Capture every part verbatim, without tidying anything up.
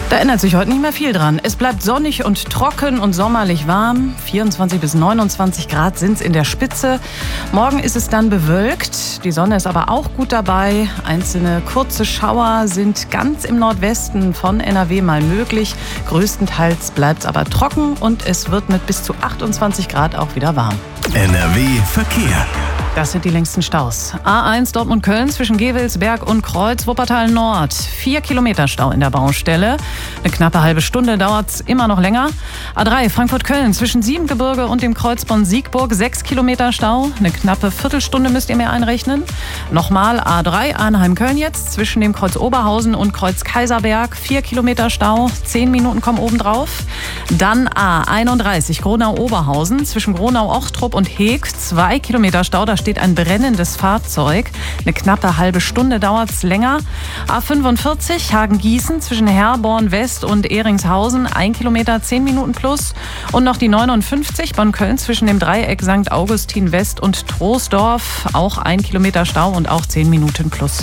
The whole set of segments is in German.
Da ändert sich heute nicht mehr viel dran. Es bleibt sonnig und trocken und sommerlich warm. vierundzwanzig bis neunundzwanzig Grad sind es in der Spitze. Morgen ist es dann bewölkt. Die Sonne ist aber auch gut dabei. Einzelne kurze Schauer sind ganz im Nordwesten von N R W mal möglich. Größtenteils bleibt es aber trocken und es wird mit bis zu achtundzwanzig Grad auch wieder warm. N R W Verkehr. Das sind die längsten Staus. A eins Dortmund-Köln zwischen Gewelsberg und Kreuz Wuppertal Nord. Vier Kilometer Stau in der Baustelle. Eine knappe halbe Stunde dauert es immer noch länger. A drei Frankfurt-Köln zwischen Siebengebirge und dem Kreuz Bonn-Siegburg. Sechs Kilometer Stau. Eine knappe Viertelstunde müsst ihr mir einrechnen. Nochmal A drei Arnheim-Köln jetzt zwischen dem Kreuz Oberhausen und Kreuz Kaiserberg. Vier Kilometer Stau. Zehn Minuten kommen obendrauf. Dann A einunddreißig Gronau-Oberhausen zwischen Gronau-Ochtrup und Heeg. Zwei Kilometer Stau. Da steht ein brennendes Fahrzeug. Eine knappe halbe Stunde dauert es länger. A fünfundvierzig Hagen-Gießen zwischen Herborn West und Ehringshausen. Ein Kilometer, zehn Minuten plus. Und noch die neunundfünfzig Bonn-Köln zwischen dem Dreieck Sankt Augustin West und Troisdorf. Auch ein Kilometer Stau und auch zehn Minuten plus.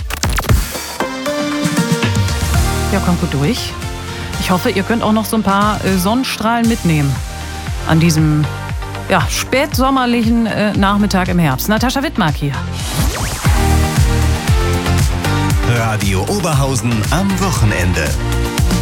Ja, kommt gut durch. Ich hoffe, ihr könnt auch noch so ein paar äh, Sonnenstrahlen mitnehmen an diesem ja, spätsommerlichen äh, Nachmittag im Herbst. Natascha Wittmark hier. Radio Oberhausen am Wochenende.